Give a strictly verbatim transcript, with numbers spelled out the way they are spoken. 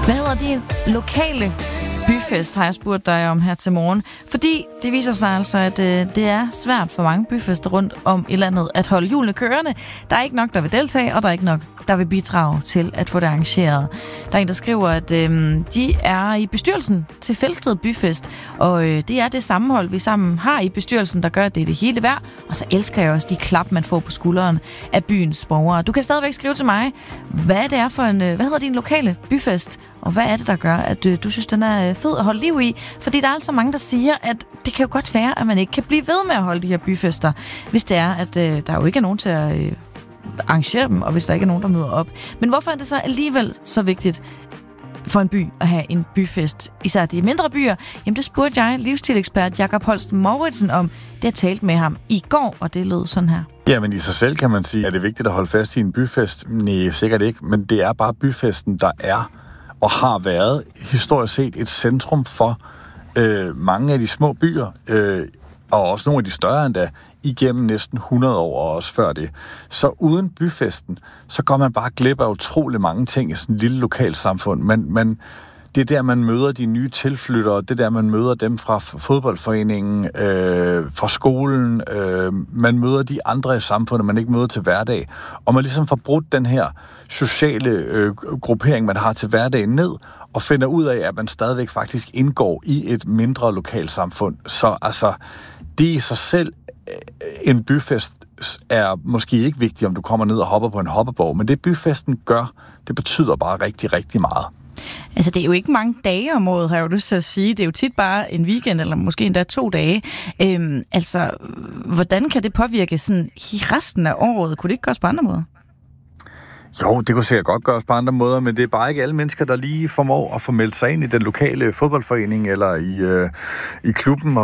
Hvad hedder din lokale byfest, har jeg spurgt dig om her til morgen. Fordi det viser sig altså, at øh, det er svært for mange byfester rundt om i landet at holde hjulene kørende. Der er ikke nok, der vil deltage, og der er ikke nok, der vil bidrage til at få det arrangeret. Der er en, der skriver, at øh, de er i bestyrelsen til Felsted Byfest, og øh, det er det sammenhold, vi sammen har i bestyrelsen, der gør, at det er det hele værd. Og så elsker jeg også de klap, man får på skulderen af byens borgere. Du kan stadigvæk skrive til mig, hvad det er for en, hvad hedder din lokale byfest, og hvad er det, der gør, at øh, du synes, den er fed at holde liv i? Fordi der er altså mange, der siger, at det kan jo godt være, at man ikke kan blive ved med at holde de her byfester, hvis det er, at øh, der jo ikke er nogen til at øh, arrangere dem, og hvis der ikke er nogen, der møder op. Men hvorfor er det så alligevel så vigtigt for en by at have en byfest, især de mindre byer? Jamen det spurgte jeg livsstilekspert Jakob Holst Mouritsen om. Det har talt med ham i går, og det lød sådan her. Ja, men i sig selv kan man sige, at det er vigtigt at holde fast i en byfest. Nej, sikkert ikke, men det er bare byfesten, der er og har været historisk set et centrum for øh, mange af de små byer, øh, og også nogle af de større endda, igennem næsten hundrede år og også før det. Så uden byfesten, så går man bare glip af utrolig mange ting i sådan et lille lokalsamfund. Man, man, det er der, man møder de nye tilflyttere, det er der, man møder dem fra fodboldforeningen, øh, fra skolen, øh, man møder de andre i samfundet, man ikke møder til hverdag, og man ligesom får brudt den her sociale øh, gruppering, man har til hverdagen ned, og finder ud af, at man stadigvæk faktisk indgår i et mindre lokalsamfund. Så altså, det i sig selv, en byfest er måske ikke vigtigt, om du kommer ned og hopper på en hoppeborg, men det byfesten gør, det betyder bare rigtig, rigtig meget. Altså, det er jo ikke mange dage om året, har jeg jo lyst til at sige. Det er jo tit bare en weekend, eller måske endda to dage. Øhm, altså, hvordan kan det påvirke sådan i resten af året? Kunne det ikke gøres på andre måder? Jo, det kunne sikkert godt gøres på andre måder, men det er bare ikke alle mennesker, der lige formår at få meldt sig ind i den lokale fodboldforening eller i, øh, i klubben.